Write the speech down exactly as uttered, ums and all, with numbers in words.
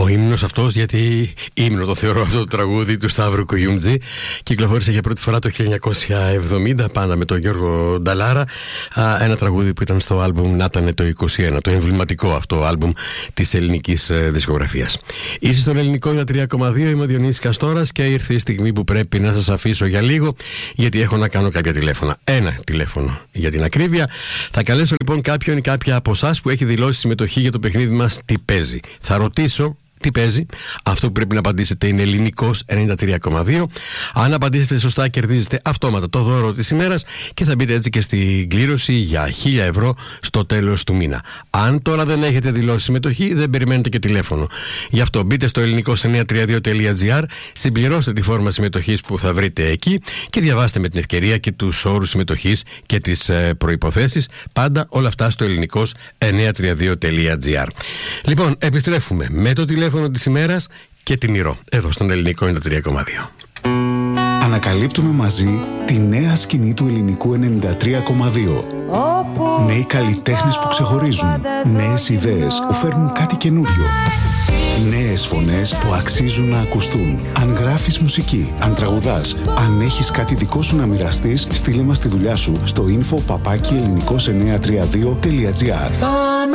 Ο ύμνος αυτός, γιατί ύμνο το θεωρώ αυτό το τραγούδι του Σταύρου Κουγιούμτζη, κυκλοφόρησε για πρώτη φορά το χίλια εννιακόσια εβδομήντα πάντα με τον Γιώργο Νταλάρα. Ένα τραγούδι που ήταν στο άλμπουμ «Να ήταν το είκοσι ένα», το εμβληματικό αυτό άλμπουμ της ελληνικής δισκογραφίας. Είσαι στον Ελληνικό για τρία κόμμα δύο, είμαι ο Διονύσης Καστόρας και ήρθε η στιγμή που πρέπει να σας αφήσω για λίγο, γιατί έχω να κάνω κάποια τηλέφωνα. Ένα τηλέφωνο για την ακρίβεια. Θα καλέσω λοιπόν κάποιον ή κάποια από εσάς που έχει δηλώσει συμμετοχή για το παιχνίδι μας τι παίζει. Θα ρωτήσω τι παίζει. Αυτό που πρέπει να απαντήσετε είναι Ελληνικός ενενήντα τρία κόμμα δύο. Αν απαντήσετε σωστά, κερδίζετε αυτόματα το δώρο της ημέρας και θα μπείτε έτσι και στην κλήρωση για χίλια ευρώ στο τέλος του μήνα. Αν τώρα δεν έχετε δηλώσει συμμετοχή, δεν περιμένετε και τηλέφωνο. Γι' αυτό μπείτε στο ελληνικός εννιακόσια τριάντα δύο τελεία τζι άρ, συμπληρώστε τη φόρμα συμμετοχής που θα βρείτε εκεί και διαβάστε με την ευκαιρία και τους όρους συμμετοχής και τις ε, προϋποθέσεις. Πάντα όλα αυτά στο ελληνικός εννιακόσια τριάντα δύο τελεία τζι άρ. Λοιπόν, επιστρέφουμε με το τηλέφωνο της ημέρας και την Ηρώ, εδώ στον Ελληνικό ενενήντα τρία κόμμα δύο. Ανακαλύπτουμε μαζί τη νέα σκηνή του Ελληνικού ενενήντα τρία κόμμα δύο. Νέοι καλλιτέχνες που ξεχωρίζουν, νέες ιδέες που φέρνουν κάτι καινούριο, νέες φωνές που αξίζουν να ακουστούν. Αν γράφεις μουσική, αν τραγουδάς, αν έχεις κάτι δικό σου να μοιραστείς, στείλε μας τη δουλειά σου στο info παπάκι ελληνικός εννιακόσια τριάντα δύο τελεία τζι άρ.